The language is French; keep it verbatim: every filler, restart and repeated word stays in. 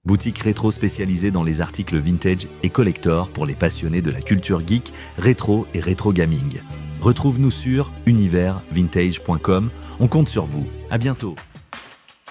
Boutique rétro spécialisée dans les articles vintage et collector pour les passionnés de la culture geek, rétro et rétro gaming. Retrouve-nous sur univers vintage point com. On compte sur vous. À bientôt.